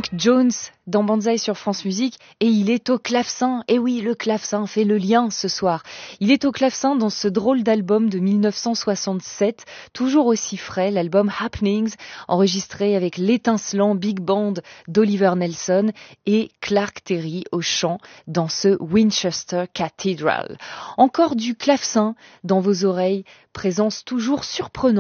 Hank Jones dans Banzai sur France Musique et il est au clavecin. Et oui, le clavecin fait le lien ce soir. Il est au clavecin dans ce drôle d'album de 1967, toujours aussi frais, l'album Happenings, enregistré avec l'étincelant big band d'Oliver Nelson et Clark Terry au chant dans ce Winchester Cathedral. Encore du clavecin dans vos oreilles, présence toujours surprenante